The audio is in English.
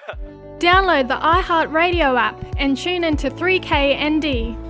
Download the iHeartRadio app and tune into 3KND.